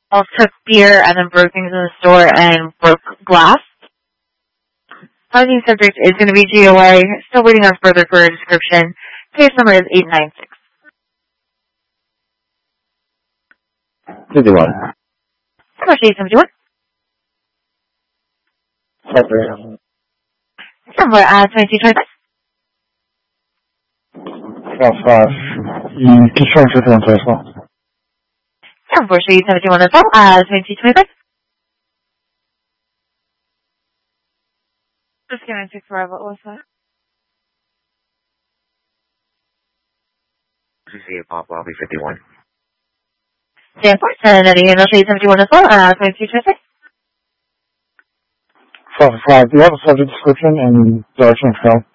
all took beer and then broke things in the store and broke glass. Finding subject is going to be GOA. Still waiting on further for a description. Case number is 896. 51. Number 871. Separate. Number 2225. 5. E que chão você tem uma pessoa? Number 871 as well as 2225. Just going to take forever. What was that? CC Pop Lobby 51. Stanford, and then again, 871 as well as 2226. 5. Do you have a subject description and direction of travel?